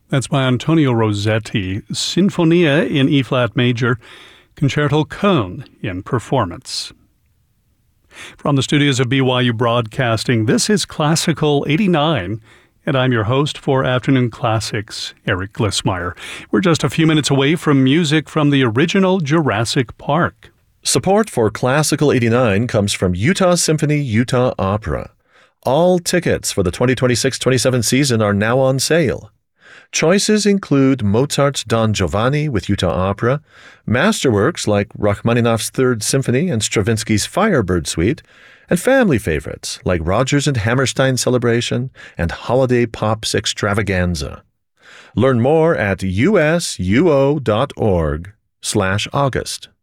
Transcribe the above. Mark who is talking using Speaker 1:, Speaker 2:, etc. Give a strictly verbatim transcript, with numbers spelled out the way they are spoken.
Speaker 1: That's by Antonio Rossetti, Sinfonia in E-flat major, Concerto Köln in performance. From the studios of B Y U Broadcasting, this is Classical eighty-nine, and I'm your host for Afternoon Classics, Eric Glissmeyer. We're just a few minutes away from music from the original Jurassic Park.
Speaker 2: Support for Classical eighty-nine comes from Utah Symphony Utah Opera. All tickets for the twenty twenty-six twenty-seven season are now on sale. Choices include Mozart's Don Giovanni with Utah Opera, masterworks like Rachmaninoff's Third Symphony and Stravinsky's Firebird Suite, and family favorites like Rodgers and Hammerstein Celebration and Holiday Pops Extravaganza. Learn more at usuo.org slash August.